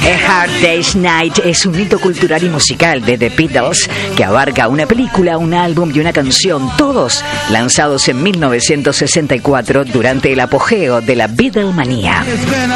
A Hard Day's Night es un hito cultural y musical de The Beatles que abarca una película, un álbum y una canción, todos lanzados en 1964 durante el apogeo de la Beatlemanía.